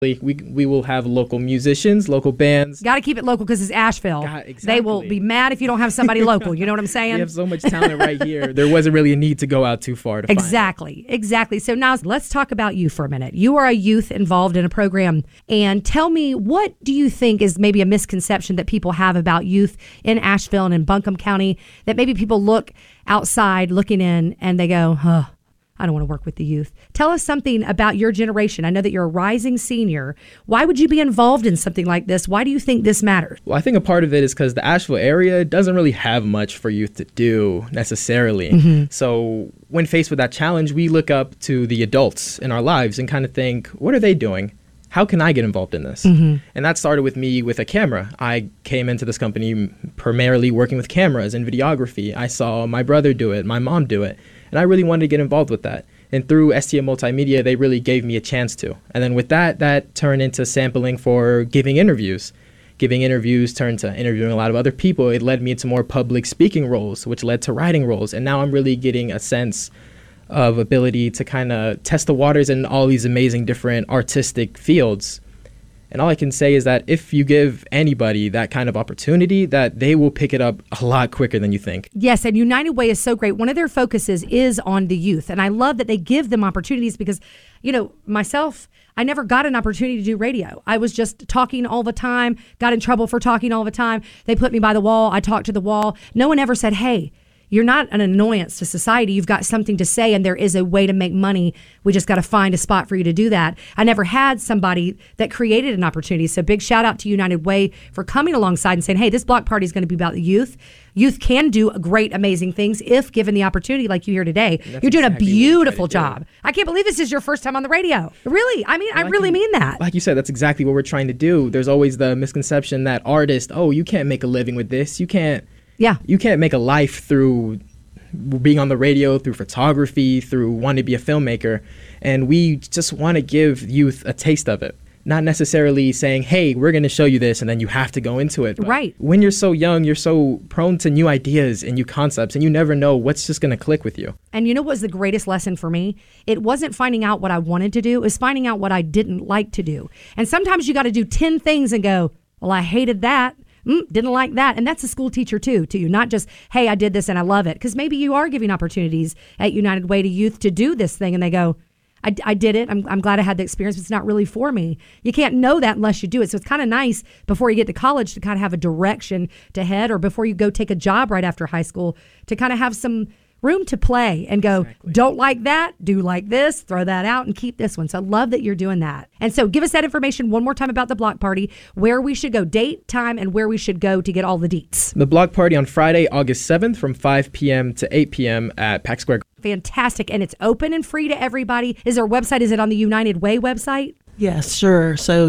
We will have local musicians, local bands. Got to keep it local because it's Asheville. Exactly. They will be mad if you don't have somebody local. You know what I'm saying? We have so much talent right here. There wasn't really a need to go out too far to find it. Exactly. So now let's talk about you for a minute. You are a youth involved in a program. And tell me, what do you think is maybe a misconception that people have about youth in Asheville and in Buncombe County, that maybe people look outside looking in and they go, I don't want to work with the youth. Tell us something about your generation. I know that you're a rising senior. Why would you be involved in something like this? Why do you think this matters? Well, I think a part of it is because the Asheville area doesn't really have much for youth to do necessarily. Mm-hmm. So when faced with that challenge, we look up to the adults in our lives and kind of think, what are they doing? How can I get involved in this? Mm-hmm. And that started with me with a camera. I came into this company primarily working with cameras and videography. I saw my brother do it, my mom do it. And I really wanted to get involved with that. And through STM Multimedia, they really gave me a chance to. And then with that turned into sampling for giving interviews. Giving interviews turned to interviewing a lot of other people. It led me into more public speaking roles, which led to writing roles. And now I'm really getting a sense of ability to kind of test the waters in all these amazing different artistic fields. And all I can say is that if you give anybody that kind of opportunity, that they will pick it up a lot quicker than you think. Yes, and United Way is so great. One of their focuses is on the youth. And I love that they give them opportunities because, myself, I never got an opportunity to do radio. I was just talking all the time, got in trouble for talking all the time. They put me by the wall. I talked to the wall. No one ever said, hey, you're not an annoyance to society. You've got something to say, and there is a way to make money. We just got to find a spot for you to do that. I never had somebody that created an opportunity. So big shout out to United Way for coming alongside and saying, hey, this block party is going to be about the youth. Youth can do great, amazing things if given the opportunity like you here today. You're doing a beautiful job. I can't believe this is your first time on the radio. Really? I mean, I really mean that. Like you said, that's exactly what we're trying to do. There's always the misconception that artists, you can't make a living with this. You can't make a life through being on the radio, through photography, through wanting to be a filmmaker. And we just want to give youth a taste of it. Not necessarily saying, hey, we're going to show you this and then you have to go into it. But right. When you're so young, you're so prone to new ideas and new concepts, and you never know what's just going to click with you. And you know what was the greatest lesson for me? It wasn't finding out what I wanted to do. It was finding out what I didn't like to do. And sometimes you got to do 10 things and go, well, I hated that. Didn't like that. And that's a school teacher too, to you. Not just, hey, I did this and I love it. Because maybe you are giving opportunities at United Way to youth to do this thing and they go, I did it. I'm glad I had the experience, but it's not really for me. You can't know that unless you do it. So it's kind of nice before you get to college to kind of have a direction to head, or before you go take a job right after high school to kind of have some room to play and go, Don't like that, do like this, throw that out and keep this one. So I love that you're doing that. And so give us that information one more time about the block party, where we should go, date, time, and where we should go to get all the deets. The block party on Friday, August 7th from 5 p.m. to 8 p.m. at Pack Square. Fantastic. And it's open and free to everybody. Is there a website? Is it on the United Way website? Yes, sure. So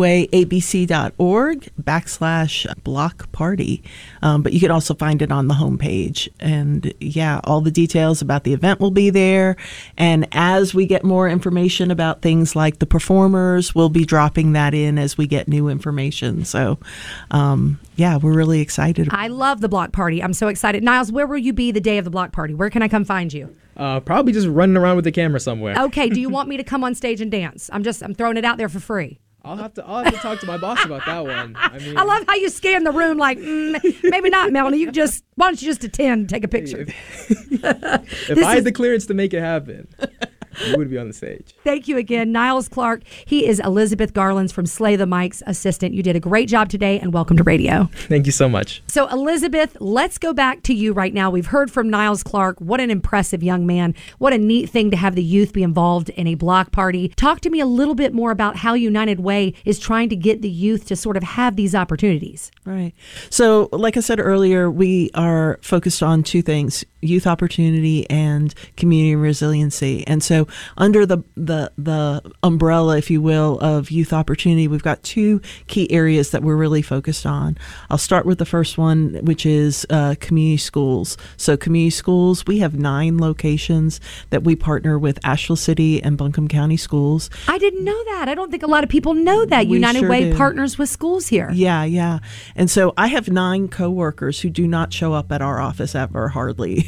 unitedwayabc.org/block party. But you can also find it on the homepage. And all the details about the event will be there. And as we get more information about things like the performers, we'll be dropping that in as we get new information. So, we're really excited. I love the block party. I'm so excited. Niles, where will you be the day of the block party? Where can I come find you? Probably just running around with the camera somewhere. Okay. Do you want me to come on stage and dance? I'm throwing it out there for free. I'll have to talk to my boss about that one. I love how you scan the room like, maybe not, Melanie. Why don't you just attend and take a picture? If I had the clearance to make it happen, you would be on the stage. Thank you again, Niles Clark. He is Elizabeth Garland's from Slay the Mic's assistant. You did a great job today, and welcome to radio. Thank you so much. So, Elizabeth, let's go back to you right now. We've heard from Niles Clark. What an impressive young man. What a neat thing to have the youth be involved in a block party. Talk to me a little bit more about how United Way is trying to get the youth to sort of have these opportunities. Right. So, like I said earlier, we are focused on two things: youth opportunity and community resiliency. And so under the umbrella, if you will, of youth opportunity, we've got two key areas that we're really focused on. I'll start with the first one, which is community schools. So community schools, we have 9 locations that we partner with Asheville City and Buncombe County Schools. I didn't know that. I don't think a lot of people know that. United Way partners with schools here. Yeah. And so I have 9 coworkers who do not show up at our office ever, hardly.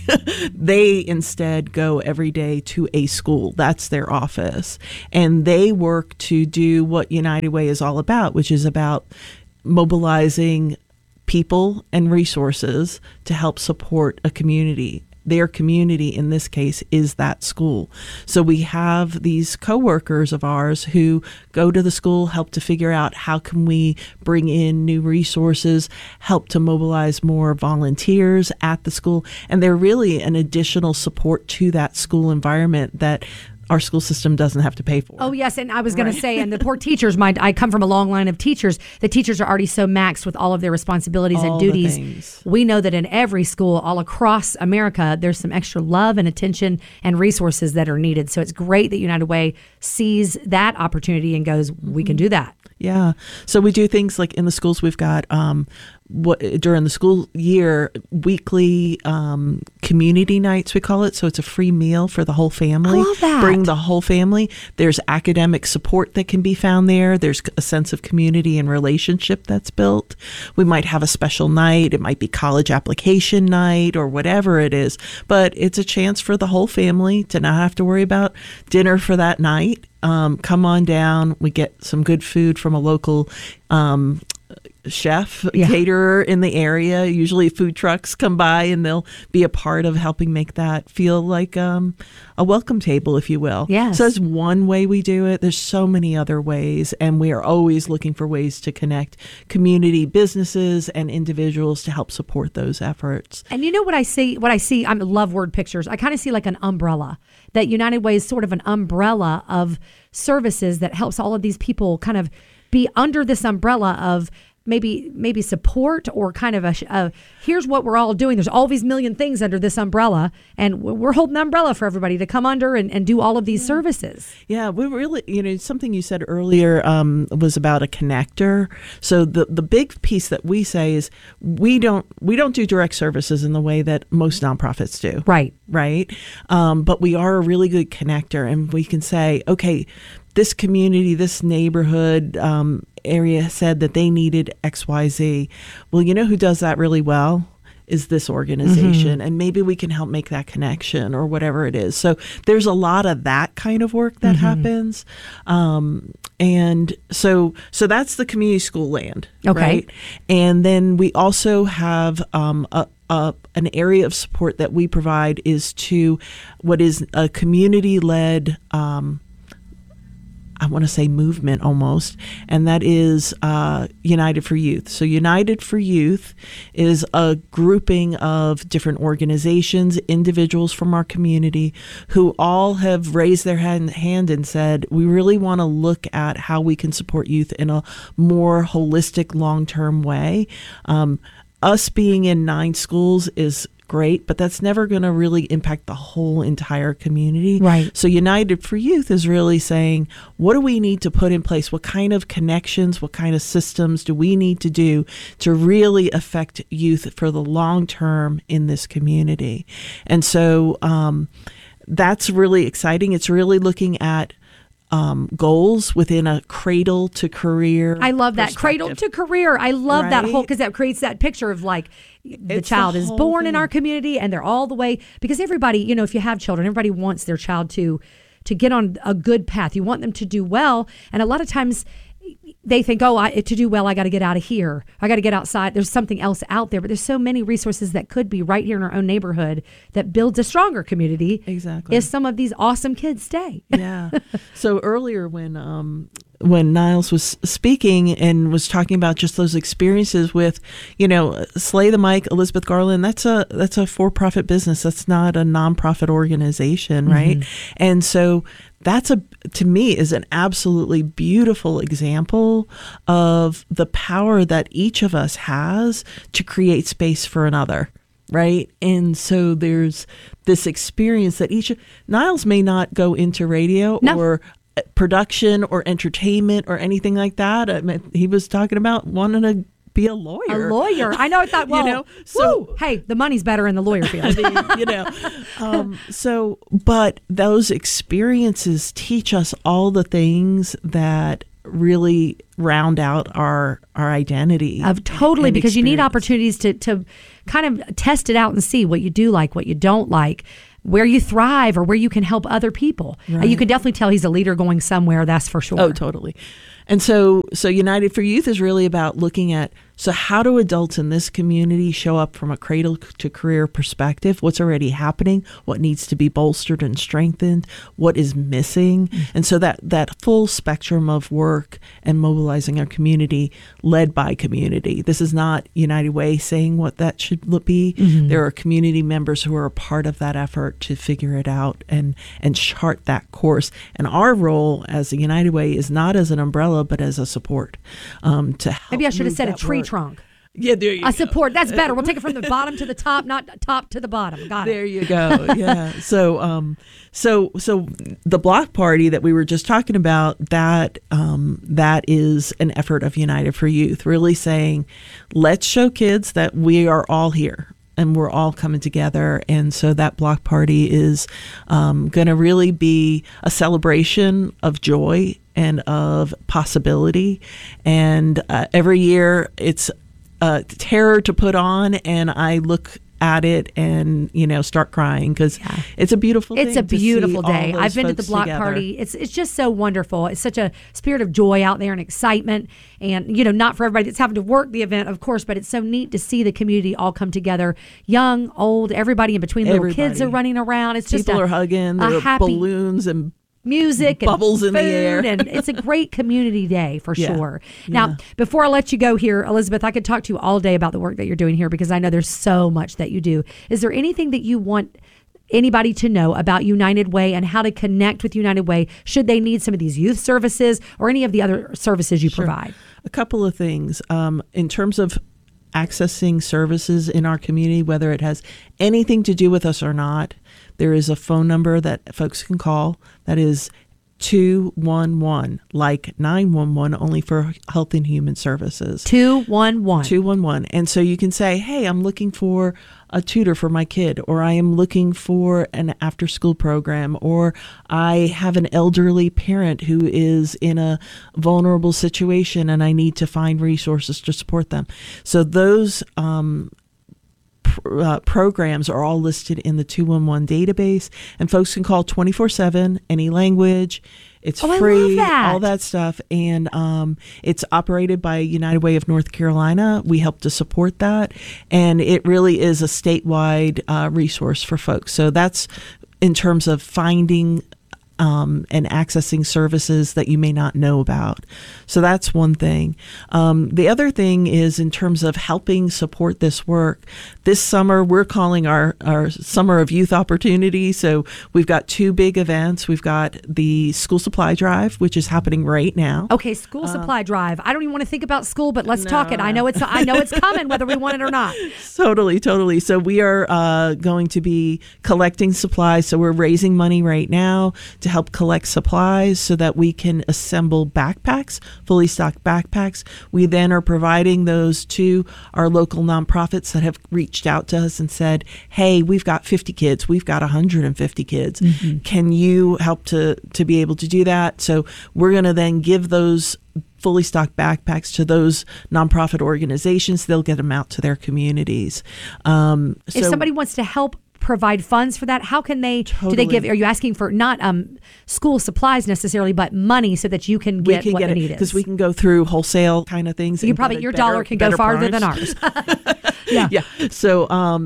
They instead go every day to a school. That's their office. And they work to do what United Way is all about, which is about mobilizing people and resources to help support a community. Their community in this case is that school. So we have these coworkers of ours who go to the school, help to figure out how can we bring in new resources, help to mobilize more volunteers at the school. And they're really an additional support to that school environment that our school system doesn't have to pay for. Oh, yes. And I was going to say, and the poor teachers, I come from a long line of teachers. The teachers are already so maxed with all of their responsibilities and duties. We know that in every school all across America, there's some extra love and attention and resources that are needed. So it's great that United Way sees that opportunity and goes, we can do that. Yeah. So we do things like in the schools, we've got during the school year, weekly community nights, we call it. So it's a free meal for the whole family. I love that. Bring the whole family. There's academic support that can be found there. There's a sense of community and relationship that's built. We might have a special night. It might be college application night or whatever it is. But it's a chance for the whole family to not have to worry about dinner for that night. Come on down. We get some good food from a local chef, caterer in the area. Usually food trucks come by and they'll be a part of helping make that feel like a welcome table, if you will. Yes. So that's one way we do it. There's so many other ways, and we are always looking for ways to connect community businesses and individuals to help support those efforts. And you know what I see? I love word pictures. I kind of see like an umbrella. That United Way is sort of an umbrella of services that helps all of these people kind of be under this umbrella of maybe support, or kind of here's what we're all doing. There's all these million things under this umbrella, and we're holding the umbrella for everybody to come under and do all of these services. Yeah, we really, something you said earlier was about a connector. So the big piece that we say is we don't do direct services in the way that most nonprofits do. Right. But we are a really good connector, and we can say, okay, this community, this neighborhood area said that they needed XYZ. Well, you know who does that really well is this organization, and maybe we can help make that connection or whatever it is. So there's a lot of that kind of work that happens. And so that's the community school land. Okay. Right? And then we also have an area of support that we provide is to what is a community-led I want to say movement almost, and that is United for Youth. So United for Youth is a grouping of different organizations, individuals from our community who all have raised their hand and said, we really want to look at how we can support youth in a more holistic, long-term way. Us being in 9 schools is great, but that's never going to really impact the whole entire community. Right. So United for Youth is really saying, what do we need to put in place? What kind of connections, what kind of systems do we need to do to really affect youth for the long term in this community? And so that's really exciting. It's really looking at goals within a cradle to career. I love that. Cradle to career. I love that whole, because that creates that picture of like the child is born in our community and they're all the way, because everybody, if you have children, everybody wants their child to get on a good path. You want them to do well. And a lot of times they think, to do well, I got to get out of here. I got to get outside. There's something else out there. But there's so many resources that could be right here in our own neighborhood that builds a stronger community. Exactly. If some of these awesome kids stay. Yeah. So earlier when Niles was speaking and was talking about just those experiences with, Slay the Mic, Elizabeth Garland, that's a for-profit business. That's not a nonprofit organization, right? And so that's to me is an absolutely beautiful example of the power that each of us has to create space for another. Right. And so there's this experience that Niles may not go into radio or production or entertainment or anything like that. I mean, he was talking about wanting to be a lawyer. I know. I thought, well, hey, the money's better in the lawyer field. But those experiences teach us all the things that really round out our identity. Totally, and because you need experience. opportunities to kind of test it out and see what you do like, what you don't like, where you thrive, or where you can help other people. Right. You can definitely tell he's a leader going somewhere, that's for sure. Oh, totally. And so United for Youth is really about looking at, so how do adults in this community show up from a cradle to career perspective? What's already happening? What needs to be bolstered and strengthened? What is missing? And so that full spectrum of work and mobilizing our community led by community. This is not United Way saying what that should be. There are community members who are a part of that effort to figure it out and chart that course. And our role as the United Way is not as an umbrella, but as a support to help. Maybe I should have move said a that tree work. trunk. Yeah, there you A go. support. That's better. We'll take it from the bottom to the top, not top to the bottom. Got There it. you go. Yeah. So the block party that we were just talking about, that is an effort of United for Youth, really saying, let's show kids that we are all here and we're all coming together. And so that block party is going to really be a celebration of joy and of possibility. And every year it's terror to put on, and I look at it and start crying because it's a beautiful It's thing a beautiful to see all day. those I've been to the folks block together. party. It's just so wonderful. It's such a spirit of joy out there and excitement, and not for everybody that's having to work the event, of course, but it's so neat to see the community all come together, young, old, everybody in between. Little kids are Everybody. running around. It's just People are hugging. a There are happy balloons and music bubbles and in the food, air. and it's a great community day for Yeah. sure. Yeah. Now, before I let you go here, Elizabeth, I could talk to you all day about the work that you're doing here because I know there's so much that you do. Is there anything that you want anybody to know about United Way and how to connect with United Way should they need some of these youth services or any of the other services you provide? A couple of things in terms of accessing services in our community, whether it has anything to do with us or not. There is a phone number that folks can call that is 211, like 911, only for Health and Human Services. 211. 211. And so you can say, hey, I'm looking for a tutor for my kid, or I am looking for an after school program, or I have an elderly parent who is in a vulnerable situation and I need to find resources to support them. So those programs are all listed in the 211 database, and folks can call 24/7, any language. It's I free, love that. all that stuff, and it's operated by United Way of North Carolina. We help to support that, and it really is a statewide resource for folks. So that's in terms of finding and accessing services that you may not know about. So that's one thing. The other thing is in terms of helping support this work. This summer, we're calling our Summer of Youth Opportunity. So we've got two big events. We've got the School Supply Drive, which is happening right now. Okay, school supply drive. I don't even want to think about school, but let's talk it. I know it's coming, whether we want it or not. Totally. So we are going to be collecting supplies. So we're raising money right now to help collect supplies so that we can assemble backpacks, fully stocked backpacks. We then are providing those to our local nonprofits that have reached out to us and said, hey, we've got 50 kids, we've got 150 kids. Mm-hmm. Can you help to be able to do that? So we're going to then give those fully stocked backpacks to those nonprofit organizations. They'll get them out to their communities. If somebody wants to help provide funds for that, how can they do they give? Are you asking for not school supplies necessarily, but money so that you can get what the need is? Because we can go through wholesale kind of things. You probably your dollar can go farther than ours. Yeah. So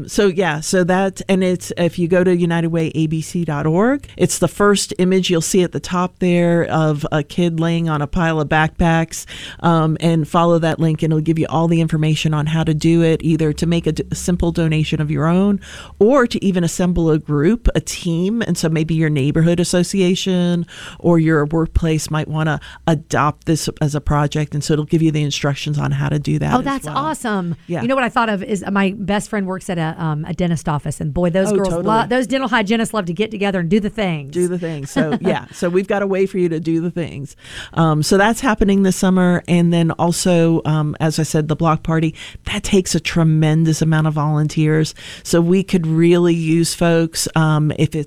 that, and it's, if you go to unitedwayabc.org, it's the first image you'll see at the top there of a kid laying on a pile of backpacks, and follow that link and it'll give you all the information on how to do it, either to make a simple donation of your own or to even assemble a group, a team. And so maybe your neighborhood association or your workplace might want to adopt this as a project. And so it'll give you the instructions on how to do that. Oh, that's awesome. Yeah. You know what I thought of is my best friend works at a dentist office, and boy, those girls, those dental hygienists love to get together and do the things. So so we've got a way for you to do the things. So that's happening this summer. And then also, as I said, the block party, that takes a tremendous amount of volunteers. So we could really use folks. If it's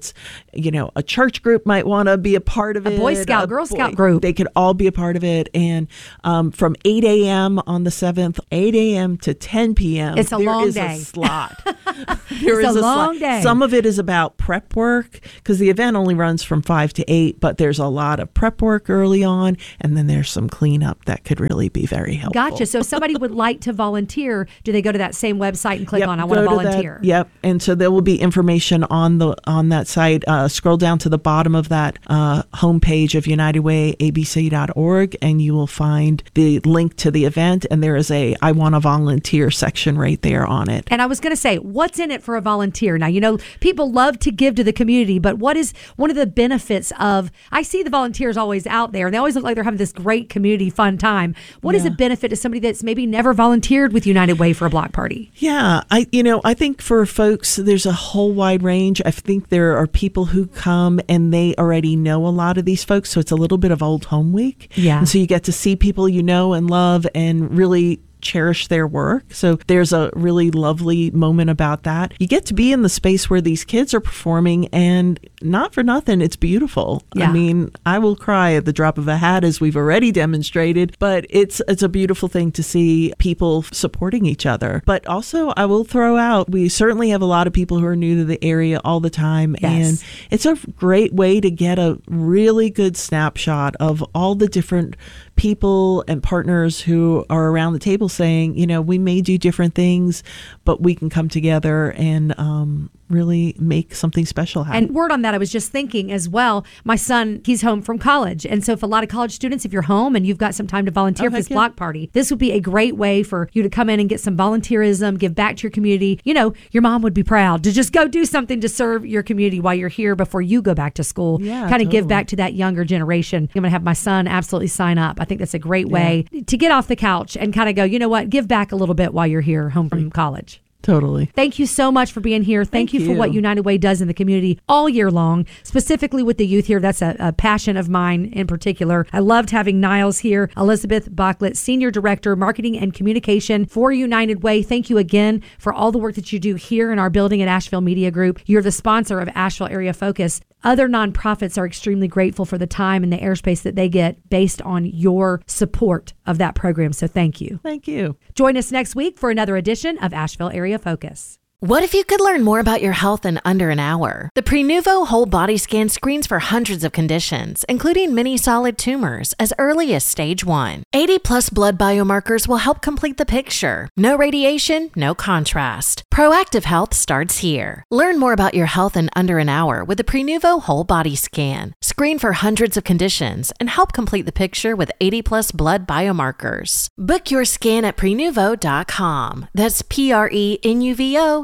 a church group might want to be a part of it. A Boy Scout, Girl Scout group. They could all be a part of it. And from 8 a.m. on the 7th, 8 a.m. to 10 p.m. It's a long day. There is a slot. It's a long day. Some of it is about prep work because the event only runs from 5 to 8, but there's a lot of prep work early on, and then there's some cleanup that could really be very helpful. Gotcha. So if somebody would like to volunteer, do they go to that same website and click on I want to volunteer? Yep. And so there will be information on that site. Scroll down to the bottom of that homepage of UnitedWayABC.org, and you will find the link to the event, and there is a I want to volunteer section right there on it. And I was going to say, what's in it for a volunteer? Now, people love to give to the community, but what is one of the benefits of, I see the volunteers always out there, and they always look like they're having this great community fun time. What is a benefit to somebody that's maybe never volunteered with United Way for a block party? Yeah, I think for folks, there's a whole wide range. I think there are people who come and they already know a lot of these folks, so it's a little bit of old home week. Yeah. And so you get to see people you know and love and really cherish their work. So there's a really lovely moment about that. You get to be in the space where these kids are performing, and not for nothing, it's beautiful. Yeah. I mean, I will cry at the drop of a hat, as we've already demonstrated, but it's a beautiful thing to see people supporting each other. But also, I will throw out, we certainly have a lot of people who are new to the area all the time, and it's a great way to get a really good snapshot of all the different people and partners who are around the table saying, we may do different things, but we can come together and really make something special happen. And word on that, I was just thinking as well, my son, he's home from college. And so if a lot of college students, if you're home and you've got some time to volunteer for this block party, this would be a great way for you to come in and get some volunteerism, give back to your community. Your mom would be proud to just go do something to serve your community while you're here before you go back to school. Yeah, kind of give back to that younger generation. I'm going to have my son absolutely sign up. I think that's a great way to get off the couch and kind of go, you know what, give back a little bit while you're here home from college. Totally. Thank you so much for being here. Thank you for what United Way does in the community all year long, specifically with the youth here. That's a passion of mine in particular. I loved having Niles here. Elizabeth Bachlet, Senior Director, Marketing and Communication for United Way. Thank you again for all the work that you do here in our building at Asheville Media Group. You're the sponsor of Asheville Area Focus. Other nonprofits are extremely grateful for the time and the airspace that they get based on your support of that program. So thank you. Thank you. Join us next week for another edition of Asheville Area Focus. What if you could learn more about your health in under an hour? The Prenuvo Whole Body Scan screens for hundreds of conditions, including many solid tumors, as early as stage 1. 80+ blood biomarkers will help complete the picture. No radiation, no contrast. Proactive health starts here. Learn more about your health in under an hour with the Prenuvo Whole Body Scan. Screen for hundreds of conditions and help complete the picture with 80+ blood biomarkers. Book your scan at Prenuvo.com. That's Prenuvo.com.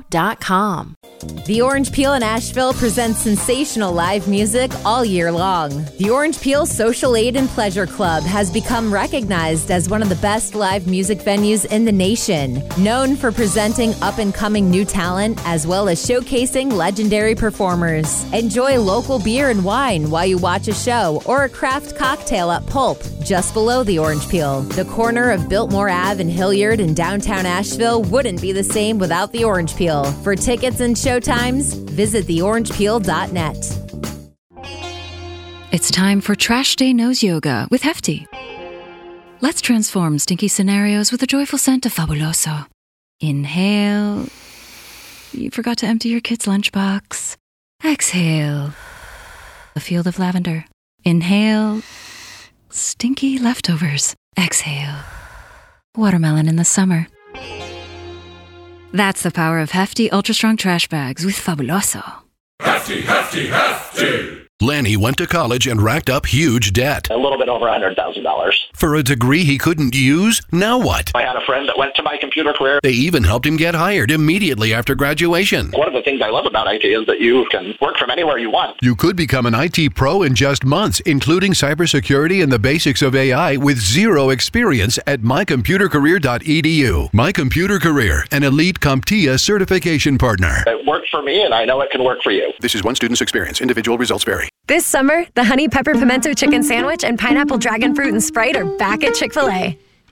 The Orange Peel in Asheville presents sensational live music all year long. The Orange Peel Social Aid and Pleasure Club has become recognized as one of the best live music venues in the nation, known for presenting up-and-coming new talent as well as showcasing legendary performers. Enjoy local beer and wine while you watch a show or a craft cocktail at Pulp, just below the Orange Peel. The corner of Biltmore Ave and Hilliard in downtown Asheville wouldn't be the same without the Orange Peel. For tickets and showtimes, visit theorangepeel.net. It's time for Trash Day Nose Yoga with Hefty. Let's transform stinky scenarios with a joyful scent of Fabuloso. Inhale. You forgot to empty your kid's lunchbox. Exhale. A field of lavender. Inhale. Stinky leftovers. Exhale. Watermelon in the summer. That's the power of Hefty Ultra Strong Trash Bags with Fabuloso. Hefty, hefty, hefty! Lanny went to college and racked up huge debt. A little bit over $100,000. For a degree he couldn't use? Now what? I had a friend that went to My Computer Career. They even helped him get hired immediately after graduation. One of the things I love about IT is that you can work from anywhere you want. You could become an IT pro in just months, including cybersecurity and the basics of AI with zero experience at mycomputercareer.edu. My Computer Career, an elite CompTIA certification partner. It worked for me, and I know it can work for you. This is one student's experience. Individual results vary. This summer, the Honey Pepper Pimento Chicken Sandwich and Pineapple Dragon Fruit and Sprite are back at Chick-fil-A.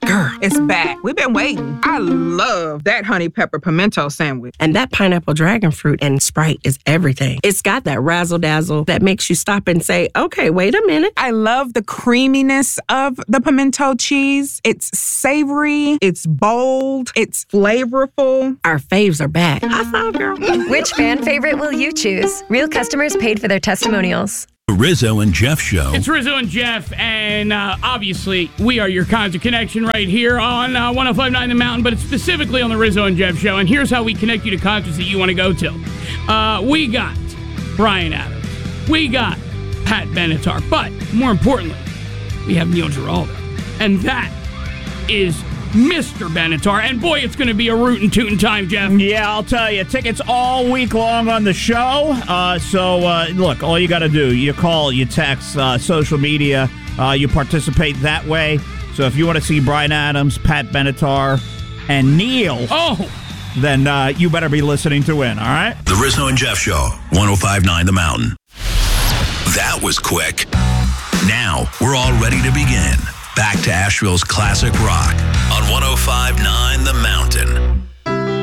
Girl, it's back. We've been waiting. I love that honey pepper pimento sandwich. And that pineapple dragon fruit and Sprite is everything. It's got that razzle-dazzle that makes you stop and say, okay, wait a minute. I love the creaminess of the pimento cheese. It's savory, it's bold, it's flavorful. Our faves are back. High five, girl. Which fan favorite will you choose? Real customers paid for their testimonials. The Rizzo and Jeff Show. It's Rizzo and Jeff, and obviously, we are your Concert Connection right here on 105.9 The Mountain, but it's specifically on the Rizzo and Jeff Show, and here's how we connect you to concerts that you want to go to. We got Bryan Adams. We got Pat Benatar. But, more importantly, we have Neil Giraldo. And that is Mr. Benatar. And boy, it's going to be a rootin' tootin' time, Jeff. Yeah, I'll tell you. Tickets all week long on the show. Look, all you got to do, you call, you text, social media, you participate that way. So if you want to see Bryan Adams, Pat Benatar, and Neil, then you better be listening to win, all right? The Rizzo and Jeff Show, 105.9 The Mountain. That was quick. Now, we're all ready to begin. Back to Asheville's classic rock on 105.9 The Mountain.